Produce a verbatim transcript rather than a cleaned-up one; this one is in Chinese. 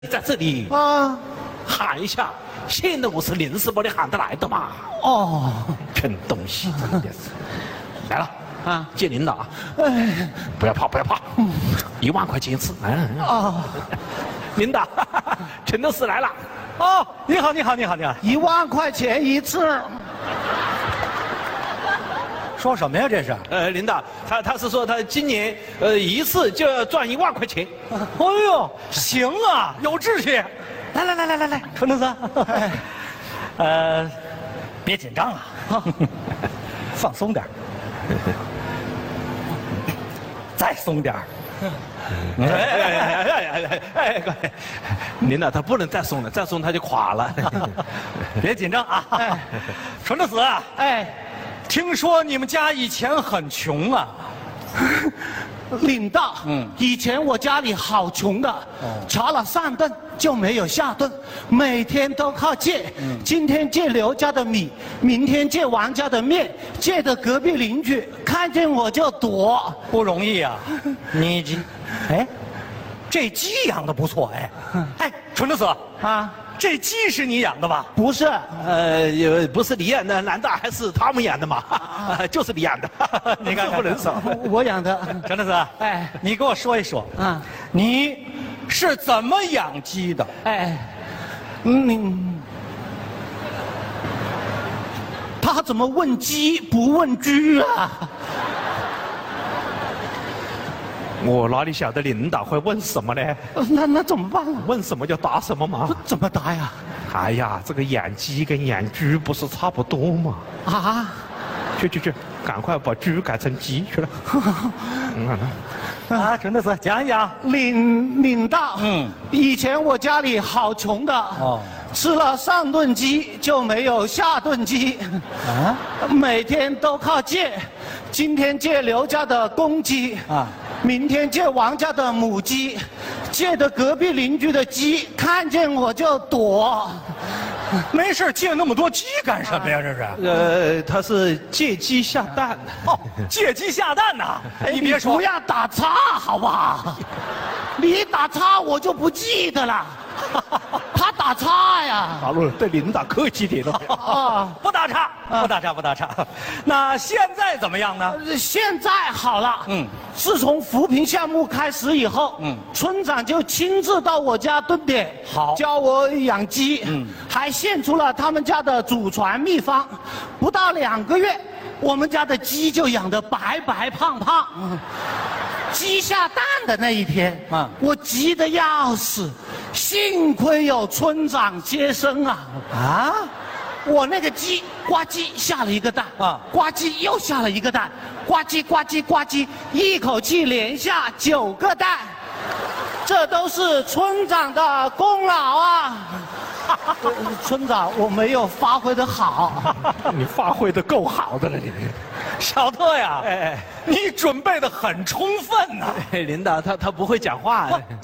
你在这里啊， 喊一下，显得我是临时把你喊得来的嘛。 哦， 骗东西，真的是。来了啊， 借您的啊！ 哎， 不要怕，不要怕，嗯，一万块钱一次。来来来， 啊， 您的，陈老师来了。 哦，你好，你好，你好，你好，一万块钱一次。说什么呀？这是？ 呃，领导，他他是说他今年呃一次就要赚一万块钱。 哎呦，行啊，有志气。来来来来来来，陈德森，呃，别紧张啊，放松点，再松点。 哎哎哎哎哎哎！领导，他不能再松了，再松他就垮了。 别紧张啊，陈德子啊，哎。听说你们家以前很穷啊， 领导，嗯，以前我家里好穷的，哦，查了上顿就没有下顿，每天都靠借，嗯，今天借刘家的米，明天借王家的面，借的隔壁邻居看见我就躲， 不容易啊。你这，哎，这鸡养的不错哎，哎，纯子子啊。这鸡是你养的吧？ 不是， 呃，也不是你养的，难道还是他们养的吗？啊、就是你养的， 你看不能说， 我养的。 陈大子，哎，你给我说一说啊，你是怎么养鸡的？ 哎，嗯，他怎么问鸡不问居啊？ 我哪里晓得领导会问什么呢？ 那那怎么办啊？ 问什么就答什么嘛。 怎么答呀？ 哎呀，这个养鸡跟养猪不是差不多吗？ 啊！ 去去去，赶快把猪改成鸡去了。嗯啊，陈大子讲一讲。 领领导，嗯，以前我家里好穷的，哦，吃了上顿鸡就没有下顿鸡，啊，每天都靠借，今天借刘家的公鸡啊。明天借王家的母鸡，借的隔壁邻居的鸡，看见我就躲。 没事，借那么多鸡干什么呀？这是？ 呃，他是借鸡下蛋。 哦，借鸡下蛋呐！哎，你别说， 不要打岔好不好？你一打岔我就不记得了。他打岔呀！ 大陆对领导客气点了。 啊，不打岔，不打岔，不打岔。那现在怎么样呢？ 现在好了。嗯，自从扶贫项目开始以后，嗯，村长就亲自到我家蹲点， 好， 教我养鸡，嗯，还献出了他们家的祖传秘方。不到两个月，我们家的鸡就养得白白胖胖。嗯，鸡下蛋的那一天，啊，我急得要死。幸亏有村长接生啊！啊，我那个鸡呱唧下了一个蛋啊，呱唧又下了一个蛋，呱唧呱唧呱唧，一口气连下九个蛋，这都是村长的功劳啊！村长，我没有发挥得好， 你发挥得够好的了，你。 小特呀，哎，你准备得很充分呐。 领导他他不会讲话。